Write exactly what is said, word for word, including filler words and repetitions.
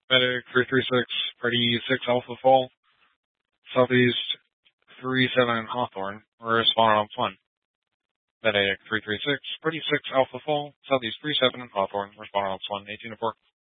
Medic three three six, Party six Alpha Fall, Southeast three seven Hawthorne, responding on one. Medic three three six, Party six Alpha Fall, Southeast three seven Hawthorne, responding on one, eighteen to four.